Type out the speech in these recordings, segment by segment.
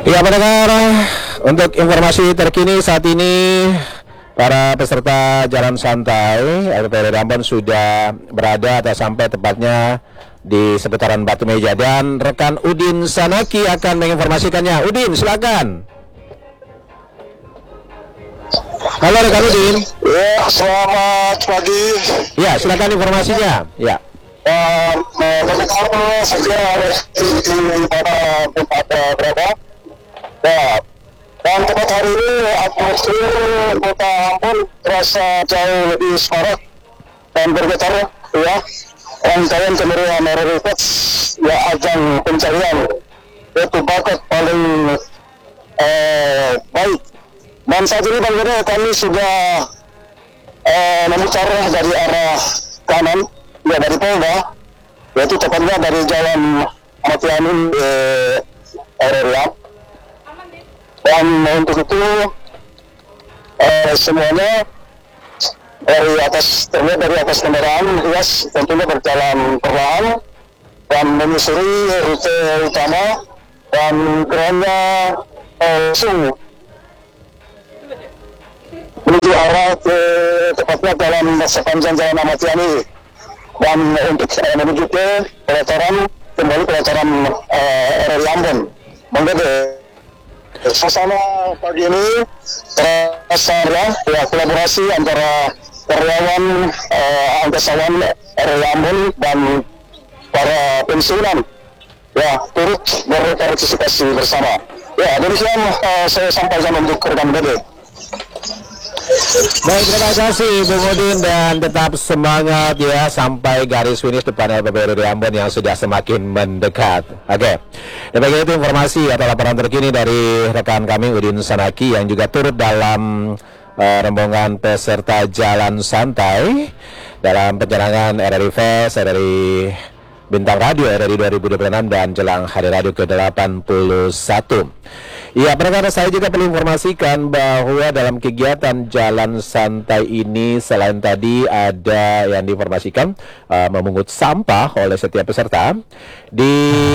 Ya pendengar, untuk informasi terkini saat ini para peserta jalan santai RPRD Ambon sudah berada atau sampai tepatnya di seputaran Batu Meja, dan rekan Udin Sanaki akan menginformasikannya. Udin, silakan. Halo rekan Udin. Ya, selamat pagi. Ya, silakan informasinya. Ya. Bagaimana saja di tempat berada? Ya, dan tempat hari ini atmosfer kota Ambon terasa jauh lebih semarak dan bergetar, ya. Rangkaian kemeriahan Raritas, ya, ajang pencarian yaitu bakat paling baik. Dan saat ini bagaimana kami sudah memutar dari arah kanan, ya, dari Polda, yaitu tepatnya dari Jalan Matianin RRI. Dan untuk itu semuanya dari atas kendaraan hias tentunya berjalan perlahan dan menyusuri rute utama, dan kerennya langsung menuju arah ke tepatnya jalan sepanjang Jalan Ahmad Yani, dan untuk menuju ke pelataran RRI Ambon. Menggede suasana pagi ini terasa, ya, kolaborasi antara karyawan angkasawan RRI Ambon dan para pensiunan, ya, turut berpartisipasi bersama. Ya, demikian saya sampaikan untuk rekan Dede. Baik, terima kasih Bung Udin, dan tetap semangat ya sampai garis finish depan RPRD Ambon yang sudah semakin mendekat. Oke, dan bagi itu informasi atau laporan terkini dari rekan kami Udin Sanaki yang juga turut dalam rombongan peserta jalan santai dalam penyerangan RRI Fest, RRI Bintang Radio RRI 2026 dan jelang Hari Radio ke-81. Ya, pendengar, saya juga perlu informasikan bahwa dalam kegiatan jalan santai ini selain tadi ada yang diinformasikan memungut sampah oleh setiap peserta, di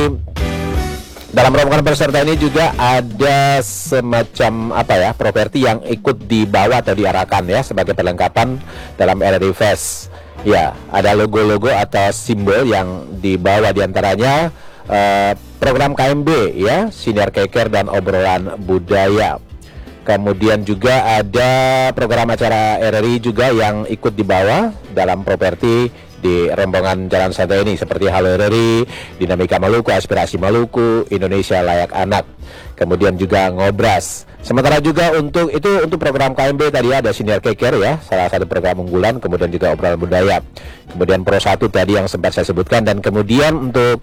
dalam rombongan peserta ini juga ada semacam properti yang ikut dibawa atau diarahkan ya sebagai perlengkapan dalam RRI Fest. Ya, ada logo-logo atau simbol yang dibawa, diantaranya program KMB ya, Siniar Keker dan Obrolan Budaya. Kemudian juga ada program acara RRI juga yang ikut dibawa dalam properti di rombongan jalan santai ini, seperti Halo RRI, Dinamika Maluku, Aspirasi Maluku, Indonesia Layak Anak. Kemudian juga Ngobras. Sementara juga untuk program KMB tadi ada Siniar Keker ya, salah satu program unggulan, kemudian juga Obrolan Budaya. Kemudian Pro 1 tadi yang sempat saya sebutkan, dan kemudian untuk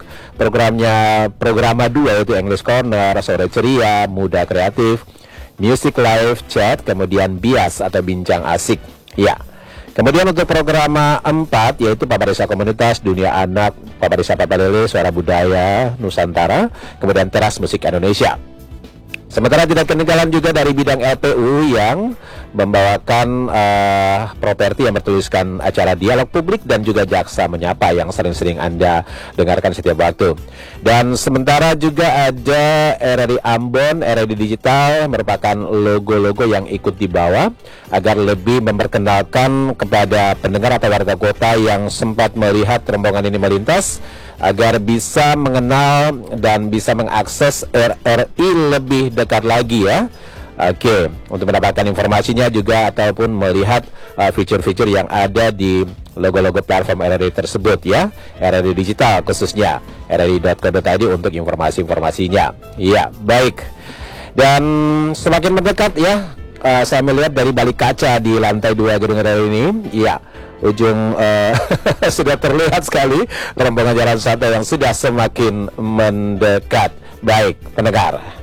programa 2 yaitu English Corner, Sore Ceria, Muda Kreatif, Music Live Chat, kemudian Bias atau Bincang Asik. Ya. Kemudian untuk programa 4 yaitu Paparisa Komunitas, Dunia Anak, Paparisa Papalele, Suara Budaya Nusantara, kemudian Teras Musik Indonesia. Sementara tidak ketinggalan juga dari bidang LPU yang membawakan properti yang bertuliskan acara dialog publik dan juga Jaksa Menyapa yang sering-sering Anda dengarkan setiap waktu. Dan sementara juga ada RRI Ambon, RRI Digital merupakan logo-logo yang ikut dibawa agar lebih memperkenalkan kepada pendengar atau warga kota yang sempat melihat rombongan ini melintas, agar bisa mengenal dan bisa mengakses RRI lebih dekat lagi ya. Oke, untuk mendapatkan informasinya juga ataupun melihat fitur-fitur yang ada di logo-logo platform RRI tersebut ya, RRI Digital khususnya rri.co.id untuk informasi-informasinya. Iya, baik. Dan semakin mendekat ya, saya melihat dari balik kaca di lantai 2 gedung RRI ini, iya, ujung sudah terlihat sekali rombongan jalan santai yang sudah semakin mendekat. Baik, pendengar.